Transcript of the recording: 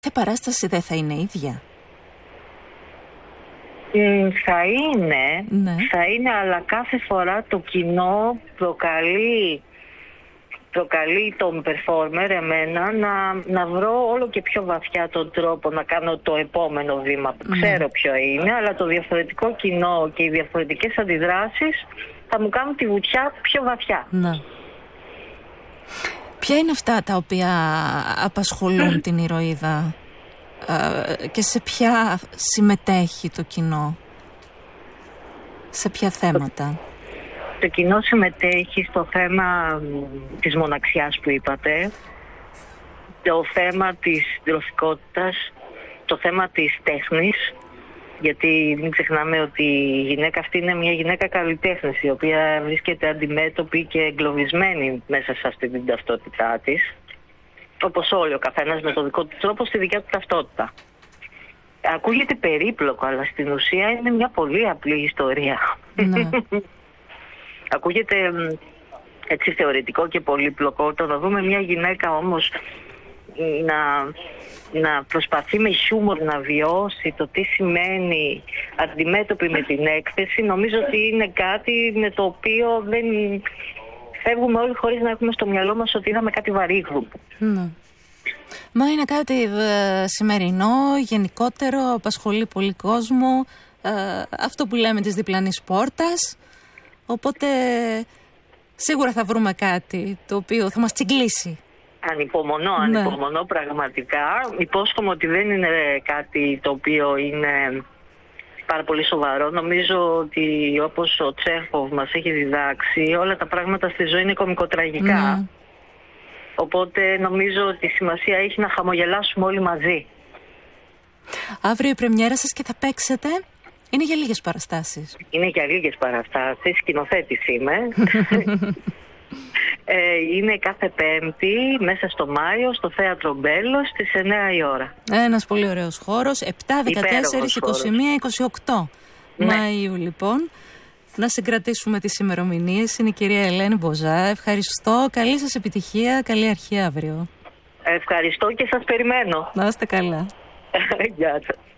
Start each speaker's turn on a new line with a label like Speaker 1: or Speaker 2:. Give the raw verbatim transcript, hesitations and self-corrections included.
Speaker 1: Η παράσταση δεν θα είναι ίδια?
Speaker 2: Mm, θα είναι,
Speaker 1: ναι.
Speaker 2: θα είναι, αλλά κάθε φορά το κοινό προκαλεί, προκαλεί τον performer, εμένα, να, να βρω όλο και πιο βαθιά τον τρόπο να κάνω το επόμενο βήμα που
Speaker 1: ναι.
Speaker 2: ξέρω ποιο είναι, αλλά το διαφορετικό κοινό και οι διαφορετικές αντιδράσεις θα μου κάνουν τη βουτιά πιο βαθιά.
Speaker 1: Ναι. Ποια είναι αυτά τα οποία απασχολούν την ηρωίδα και σε ποια συμμετέχει το κοινό, σε ποια θέματα?
Speaker 2: Το κοινό συμμετέχει στο θέμα της μοναξιάς που είπατε, το θέμα της συντροφικότητας, το θέμα της τέχνης, γιατί μην ξεχνάμε ότι η γυναίκα αυτή είναι μια γυναίκα καλλιτέχνης, η οποία βρίσκεται αντιμέτωπη και εγκλωβισμένη μέσα σε αυτή την ταυτότητά της, όπως όλοι, ο καθένας με το δικό του τρόπο, στη δικιά του ταυτότητα. Ακούγεται περίπλοκο, αλλά στην ουσία είναι μια πολύ απλή ιστορία.
Speaker 1: Ναι.
Speaker 2: Ακούγεται έτσι θεωρητικό και πολύπλοκο. Το να δούμε μια γυναίκα όμως να, να προσπαθεί με χιούμορ να βιώσει το τι σημαίνει αντιμέτωπη με την έκθεση, νομίζω ότι είναι κάτι με το οποίο δεν φεύγουμε όλοι χωρίς να έχουμε στο μυαλό μας ότι είδαμε κάτι βαρύγδουπο.
Speaker 1: Ναι. Μα είναι κάτι ε, σημερινό, γενικότερο, απασχολεί πολύ κόσμο, ε, αυτό που λέμε της διπλανής πόρτας, οπότε σίγουρα θα βρούμε κάτι το οποίο θα μας τσιγκλίσει.
Speaker 2: Ανυπομονώ,
Speaker 1: ναι.
Speaker 2: ανυπομονώ πραγματικά. Υπόσχομαι ότι δεν είναι κάτι το οποίο είναι πάρα πολύ σοβαρό. Νομίζω ότι όπως ο Τσέχοφ μας έχει διδάξει, όλα τα πράγματα στη ζωή είναι κωμικοτραγικά. Ναι. Οπότε νομίζω ότι η σημασία έχει να χαμογελάσουμε όλοι μαζί.
Speaker 1: Αύριο η πρεμιέρα σας και θα παίξετε. Είναι για λίγες παραστάσεις.
Speaker 2: Είναι για λίγες παραστάσεις. Σκηνοθέτης είμαι. ε, είναι κάθε Πέμπτη μέσα στο Μάιο στο Θέατρο Μπέλος στις εννιά η ώρα.
Speaker 1: Ένας πολύ ωραίος χώρος. επτά, δεκατέσσερα, είκοσι μία, είκοσι οκτώ ναι. Μαΐου λοιπόν. Να συγκρατήσουμε τις ημερομηνίες. Είναι η κυρία Ελένη Μποζά. Ευχαριστώ. Καλή σας επιτυχία. Καλή αρχή αύριο.
Speaker 2: Ευχαριστώ και σας περιμένω.
Speaker 1: Να είστε καλά.
Speaker 2: Γεια σας.